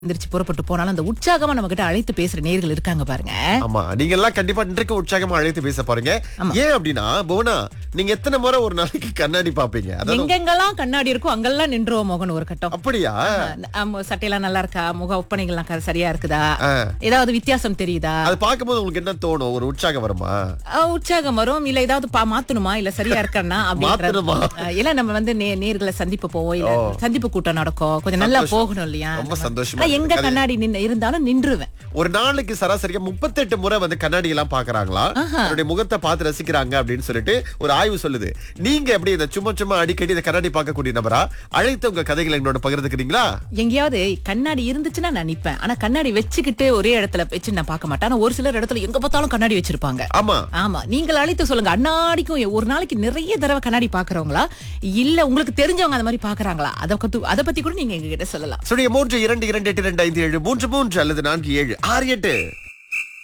எந்திரிச்சு புறப்பட்டு போனாலும் அந்த உற்சாகமா நம்ம கிட்ட அழைத்து பேசுற நேயர்கள் இருக்காங்க பாருங்க. ஆமா, நீங்க எல்லாம் கண்டிப்பா இன்றைக்கு உற்சாகமா அழைத்து பேச போறீங்க. ஏன் அப்படின்னா புவனா, நீங்க எத்தனை முறை ஒரு நாளைக்கு கண்ணாடி பாப்பீங்க? எங்கெங்கெல்லாம் கண்ணாடி இருக்கோ அங்கெல்லாம் நின்றுவோம் மோகன் ஒரு கட்டம். அப்படியா? சட்டையெல்லாம் நல்லா இருக்கா, முக ஒப்பனைகள்லாம் சரியா இருக்குதா, ஏதாவது வித்தியாசம் தெரியுதா, அது பாக்கும்போது உங்களுக்கு என்ன தோணும்? ஒரு உற்சாகம் வருமா? உற்சாகம் வரும். இல்ல ஏதாவது மாத்தணுமா, இல்ல சரியா இருக்கா மாத்தணுமா? இல்ல நம்ம வந்து நேர்களை சந்திப்பு போவோம், இல்ல சந்திப்பு கூட்டம் நடக்கும், கொஞ்சம் நல்லா போகணும் இல்லையா? ரொம்ப சந்தோஷமா. எங்க கண்ணாடி இருந்தாலும் நின்றுவேன். ஒரு நாளைக்கு சராசரியா 38 முறை வந்து கண்ணாடி எல்லாம் பாக்குறாங்களா, அவருடைய முகத்தை பார்த்து ரசிக்கிறாங்க அப்படின்னு சொல்லிட்டு ஒரு ஆய்வு சொல்லுது. நீங்க எப்படி இந்த சும்மா அடிக்கடி இந்த கண்ணாடி பார்க்கக்கூடிய நபரா? அழைத்து உங்க கதைகளை எங்களோட பகிர்ந்துக்கிறீங்களா? எங்கேயாவது கண்ணாடி இருந்துச்சுன்னா நான் நிப்பேன். ஆனா கண்ணாடி வச்சுக்கிட்டு ஒரே இடத்துல வச்சு நான் பார்க்க மாட்டேன். ஆனா ஒரு சிலர் இடத்துல எங்க பார்த்தாலும் கண்ணாடி வச்சிருப்பாங்க. ஆமா, நீங்கள் அழைத்து சொல்லுங்க. அன்னாடிக்கும் ஒரு நாளைக்கு நிறைய தடவை கண்ணாடி பாக்குறவங்களா, இல்ல உங்களுக்கு தெரிஞ்சவங்க அந்த மாதிரி பாக்குறாங்களா? அதை பத்தி கூட நீங்க எங்க கிட்ட சொல்லலாம். 3 2 2 8 2 5 7 3 3 அல்லது 4 7 6 8.